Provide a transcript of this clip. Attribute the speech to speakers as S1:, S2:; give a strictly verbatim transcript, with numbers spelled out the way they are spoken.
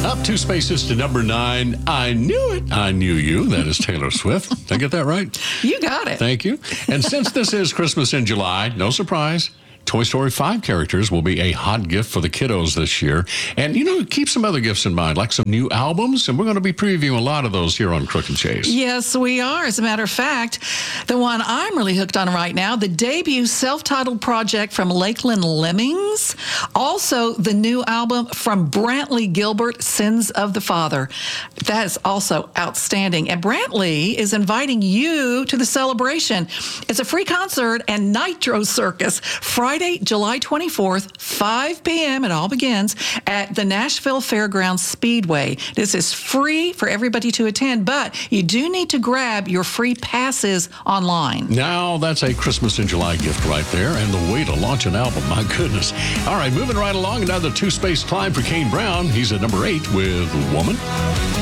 S1: Up two spaces to number nine. I knew it. I knew you. That is Taylor Swift. Did I get that right?
S2: You got it.
S1: Thank you. And since this is Christmas in July, no surprise, Toy Story five characters will be a hot gift for the kiddos this year. And, you know, keep some other gifts in mind, like some new albums. And we're going to be previewing a lot of those here on Crook and Chase.
S2: Yes, we are. As a matter of fact, the one I'm really hooked on right now, the debut self-titled project from Lakeland Lemmings. Also, the new album from Brantley Gilbert, Sins of the Father. That is also outstanding. And Brantley is inviting you to the celebration. It's a free concert and Nitro Circus, Friday, July twenty-fourth, five p.m. It all begins at the Nashville Fairgrounds Speedway. This is free for everybody to attend, but you do need to grab your free passes online.
S1: Now, that's a Christmas in July gift right there, and the way to launch an album, my goodness. All right, moving right along, another two-space climb for Kane Brown. He's at number eight with Woman.